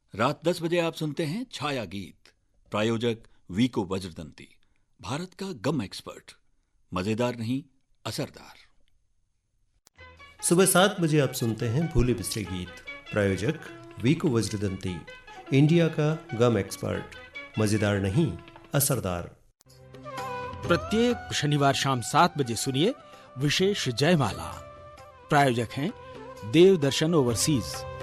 रात 10 बजे आप सुनते हैं छाया गीत। प्रायोजक वीको वज्रदंती, भारत का गम एक्सपर्ट। मजेदार नहीं, असरदार। सुबह 7 बजे आप सुनते हैं भूले बिसरे गीत। प्रायोजक वीको वज्रदंती, इंडिया का गम एक्सपर्ट। मजेदार नहीं, असरदार। प्रत्येक शनिवार शाम 7 बजे सुनिए विशेष जयमाला। प्रायोजक हैं देव दर्शन ओवरसीज।